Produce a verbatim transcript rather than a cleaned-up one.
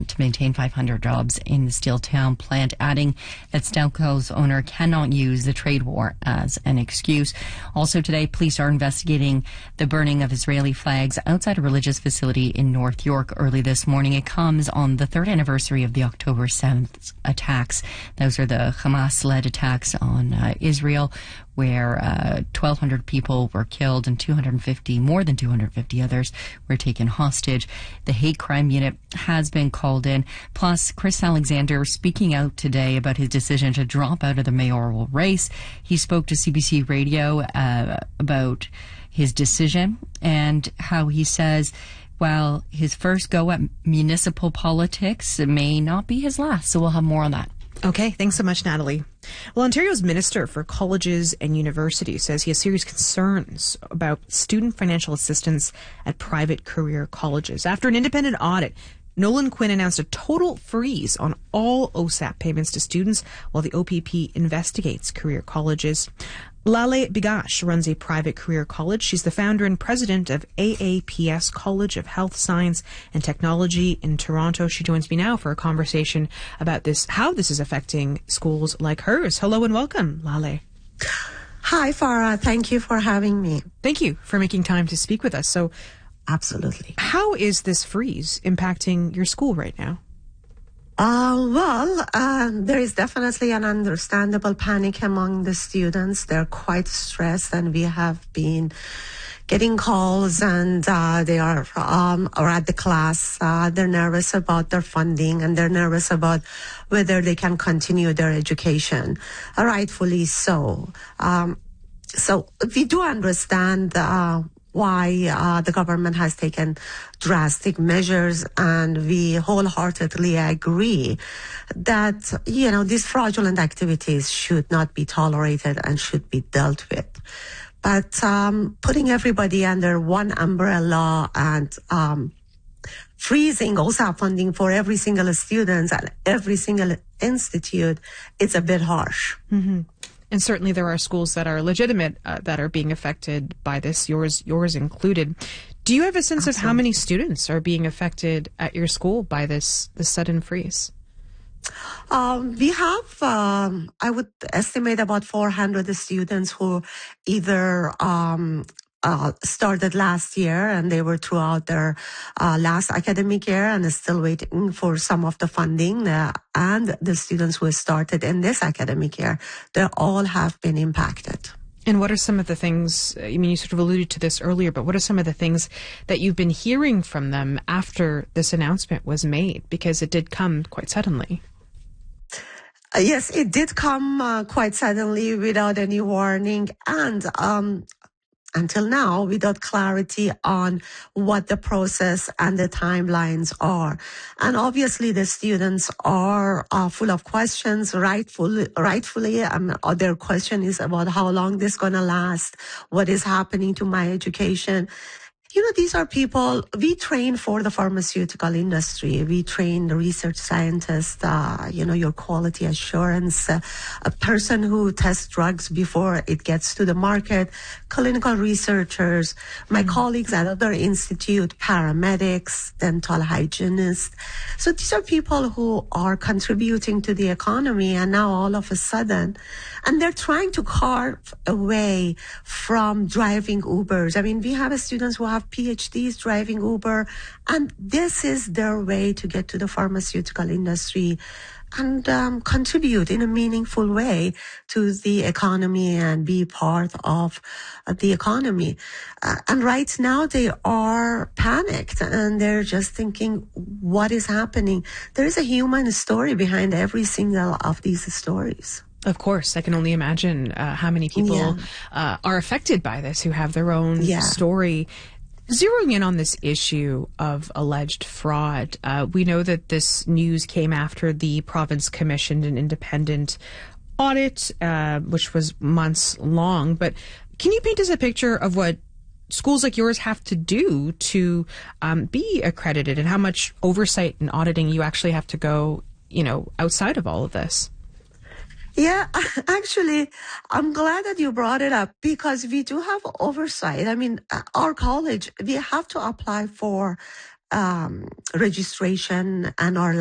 to maintain five hundred jobs in the Steeltown plant, adding that Stelco's owner cannot use the trade war as an excuse. Also today, police are investigating the burning of Israeli flags outside a religious facility in North York early this morning. It comes on the third anniversary of the October seventh attacks. Those are the Hamas-led attacks on uh, Israel, where uh, twelve hundred people were killed and two hundred fifty, more than two hundred fifty others were taken hostage. The hate crime unit has been called in. Plus, Chris Alexander speaking out today about his decision to drop out of the mayoral race. He spoke to C B C Radio uh, about his decision and how he says, while his first go at municipal politics may not be his last. So we'll have more on that. Okay, thanks so much, Natalie. Well, Ontario's Minister for Colleges and Universities says he has serious concerns about student financial assistance at private career colleges. After an independent audit, Nolan Quinn announced a total freeze on all O S A P payments to students while the O P P investigates career colleges. Lale Bigash runs a private career college. She's the founder and president of A A P S College of Health Science and Technology in Toronto. She joins me now for a conversation about this, how this is affecting schools like hers. Hello and welcome, Lale. Hi, Farah. Thank you for having me. Thank you for making time to speak with us. So, absolutely. How is this freeze impacting your school right now? Uh, well, uh, there is definitely an understandable panic among the students. They're quite stressed, and we have been getting calls, and uh, they are um, are at the class. Uh, they're nervous about their funding, and they're nervous about whether they can continue their education. Uh, rightfully so. Um, so we do understand uh, why uh, the government has taken drastic measures, and we wholeheartedly agree that, you know, these fraudulent activities should not be tolerated and should be dealt with. But um, putting everybody under one umbrella and um, freezing O S A P funding for every single student and every single institute, it's a bit harsh. Mm-hmm. And certainly there are schools that are legitimate uh, that are being affected by this, yours yours included. Do you have a sense Absolutely. of how many students are being affected at your school by this, this sudden freeze? Um, we have, um, I would estimate about four hundred students who either um, uh, started last year and they were throughout their uh, last academic year and are still waiting for some of the funding, uh, and the students who started in this academic year, they all have been impacted. And what are some of the things, I mean, you sort of alluded to this earlier, but what are some of the things that you've been hearing from them after this announcement was made? Because it did come quite suddenly. Uh, yes, it did come uh, quite suddenly without any warning, and um, until now, without clarity on what the process and the timelines are. And obviously, the students are uh, full of questions, rightfully. rightfully um, their question is about how long this is going to last, what is happening to my education. You know, these are people, we train for the pharmaceutical industry. We train the research scientists, uh, you know, your quality assurance, uh, a person who tests drugs before it gets to the market, clinical researchers, my mm-hmm. colleagues at other institute, paramedics, dental hygienists. So these are people who are contributing to the economy, and now all of a sudden, and they're trying to carve away from driving Ubers. I mean, we have students who have P H Ds driving Uber, and this is their way to get to the pharmaceutical industry and um, contribute in a meaningful way to the economy and be part of uh, the economy. Uh, and right now they are panicked and they're just thinking, what is happening? There is a human story behind every single of these stories. Of course, I can only imagine uh, how many people yeah. uh, are affected by this, who have their own yeah. story. Zeroing in on this issue of alleged fraud, uh, we know that this news came after the province commissioned an independent audit, uh, which was months long. But can you paint us a picture of what schools like yours have to do to um, be accredited, and how much oversight and auditing you actually have to go, you know, outside of all of this? Yeah, actually, I'm glad that you brought it up, because we do have oversight. I mean, our college, we have to apply for um, registration and our